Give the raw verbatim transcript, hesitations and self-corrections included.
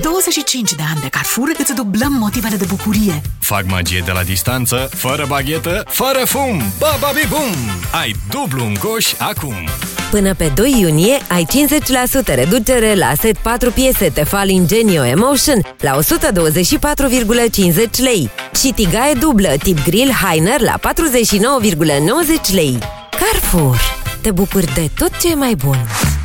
douăzeci și cinci de ani de Carrefour îți dublăm motivele de bucurie. Fac magie de la distanță, fără baghetă, fără fum. Bababi bum! Ai dublu în coș acum. Până pe doi iunie ai cincizeci la sută reducere la set patru piese Tefal Ingenio Emotion la o sută douăzeci și patru virgulă cincizeci lei și tigaie dublă tip grill Heiner la patruzeci și nouă virgulă nouăzeci lei. Carrefour. Te bucuri de tot ce e mai bun.